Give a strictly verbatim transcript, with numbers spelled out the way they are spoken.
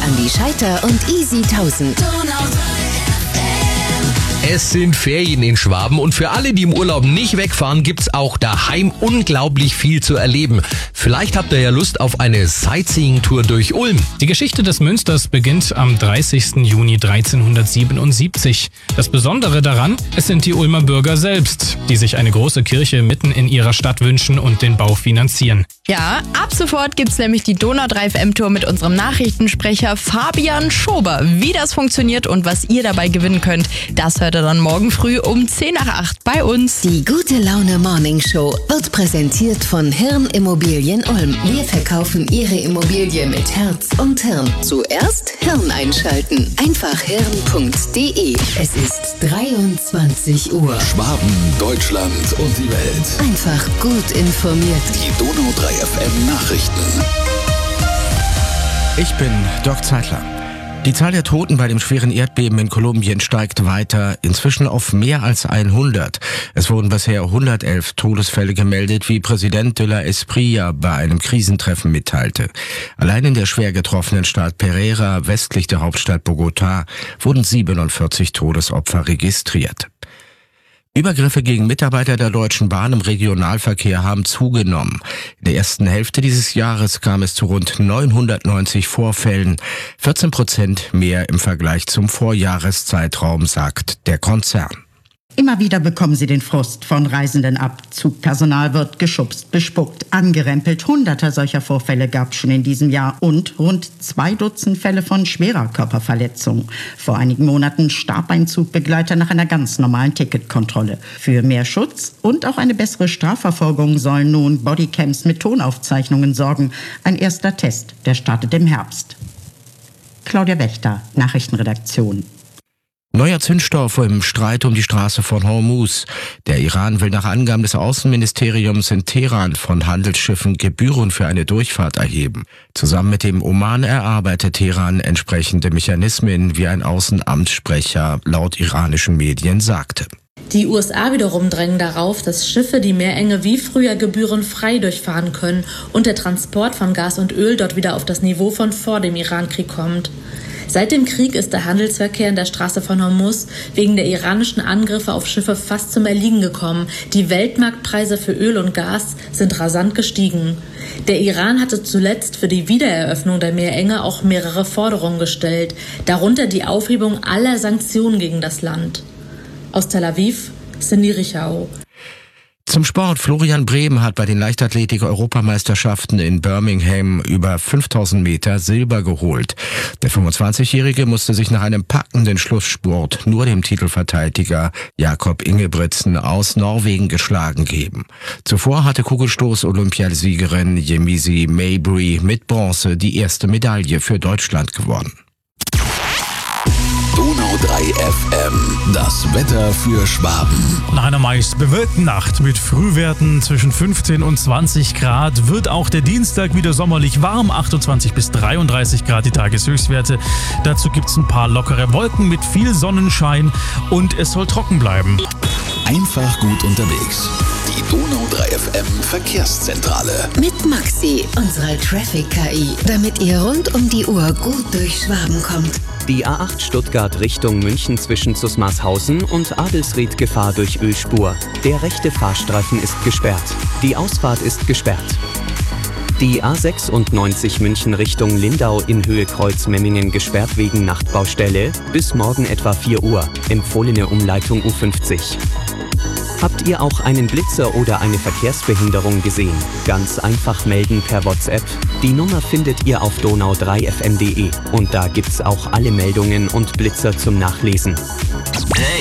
Andi Scheiter und Easy tausend. Es sind Ferien in Schwaben und für alle, die im Urlaub nicht wegfahren, gibt's auch daheim unglaublich viel zu erleben. Vielleicht habt ihr ja Lust auf eine Sightseeing-Tour durch Ulm. Die Geschichte des Münsters beginnt am dreißigsten Juni dreizehnhundertsiebenundsiebzig. Das Besondere daran, es sind die Ulmer Bürger selbst, die sich eine große Kirche mitten in ihrer Stadt wünschen und den Bau finanzieren. Ja, ab sofort gibt's nämlich die Donau drei F M-Tour mit unserem Nachrichtensprecher Fabian Schober. Wie das funktioniert und was ihr dabei gewinnen könnt, das hört ihr dann morgen früh um zehn nach acht bei uns. Die Gute Laune Morning Show wird präsentiert von Hirn Immobilien Ulm. Wir verkaufen Ihre Immobilie mit Herz und Hirn. Zuerst Hirn einschalten. Einfach hirn punkt de. Es ist dreiundzwanzig Uhr. Schwaben, Deutschland und die Welt. Einfach gut informiert. Die Donau drei F M Nachrichten. Ich bin Doc Zeitler. Die Zahl der Toten bei dem schweren Erdbeben in Kolumbien steigt weiter, inzwischen auf mehr als hundert. Es wurden bisher hundertelf Todesfälle gemeldet, wie Präsident de la Espriella bei einem Krisentreffen mitteilte. Allein in der schwer getroffenen Stadt Pereira, westlich der Hauptstadt Bogotá, wurden siebenundvierzig Todesopfer registriert. Übergriffe gegen Mitarbeiter der Deutschen Bahn im Regionalverkehr haben zugenommen. In der ersten Hälfte dieses Jahres kam es zu rund neunhundertneunzig Vorfällen, vierzehn Prozent mehr im Vergleich zum Vorjahreszeitraum, sagt der Konzern. Immer wieder bekommen sie den Frust von Reisenden ab. Zugpersonal wird geschubst, bespuckt, angerempelt. Hunderte solcher Vorfälle gab es schon in diesem Jahr und rund zwei Dutzend Fälle von schwerer Körperverletzung. Vor einigen Monaten starb ein Zugbegleiter nach einer ganz normalen Ticketkontrolle. Für mehr Schutz und auch eine bessere Strafverfolgung sollen nun Bodycams mit Tonaufzeichnungen sorgen. Ein erster Test, der startet im Herbst. Claudia Wächter, Nachrichtenredaktion. Neuer Zündstoff im Streit um die Straße von Hormuz. Der Iran will nach Angaben des Außenministeriums in Teheran von Handelsschiffen Gebühren für eine Durchfahrt erheben. Zusammen mit dem Oman erarbeitet Teheran entsprechende Mechanismen, wie ein Außenamtssprecher laut iranischen Medien sagte. Die U S A wiederum drängen darauf, dass Schiffe die Meerenge wie früher gebührenfrei durchfahren können und der Transport von Gas und Öl dort wieder auf das Niveau von vor dem Irankrieg kommt. Seit dem Krieg ist der Handelsverkehr in der Straße von Hormuz wegen der iranischen Angriffe auf Schiffe fast zum Erliegen gekommen. Die Weltmarktpreise für Öl und Gas sind rasant gestiegen. Der Iran hatte zuletzt für die Wiedereröffnung der Meerenge auch mehrere Forderungen gestellt, darunter die Aufhebung aller Sanktionen gegen das Land. Aus Tel Aviv, Cindy Richau. Zum Sport. Florian Brehm hat bei den Leichtathletik-Europameisterschaften in Birmingham über fünftausend Meter Silber geholt. Der fünfundzwanzigjährige musste sich nach einem packenden Schlussspurt nur dem Titelverteidiger Jakob Ingebrigtsen aus Norwegen geschlagen geben. Zuvor hatte Kugelstoß-Olympiasiegerin Yemisi Mabry mit Bronze die erste Medaille für Deutschland gewonnen. Donau drei F M, das Wetter für Schwaben. Nach einer meist bewölkten Nacht mit Frühwerten zwischen fünfzehn und zwanzig Grad wird auch der Dienstag wieder sommerlich warm, achtundzwanzig bis dreiunddreißig Grad die Tageshöchstwerte. Dazu gibt es ein paar lockere Wolken mit viel Sonnenschein und es soll trocken bleiben. Einfach gut unterwegs. Die Donau drei F M Verkehrszentrale. Mit Maxi, unserer Traffic-K I, damit ihr rund um die Uhr gut durch Schwaben kommt. Die A acht Stuttgart Richtung München zwischen Zusmarshausen und Adelsried Gefahr durch Ölspur. Der rechte Fahrstreifen ist gesperrt. Die Ausfahrt ist gesperrt. Die A sechsundneunzig München Richtung Lindau in Höhe Kreuz-Memmingen gesperrt wegen Nachtbaustelle. Bis morgen etwa vier Uhr. Empfohlene Umleitung U fünfzig. Habt ihr auch einen Blitzer oder eine Verkehrsbehinderung gesehen? Ganz einfach melden per WhatsApp. Die Nummer findet ihr auf donau drei f m punkt de und da gibt's auch alle Meldungen und Blitzer zum Nachlesen.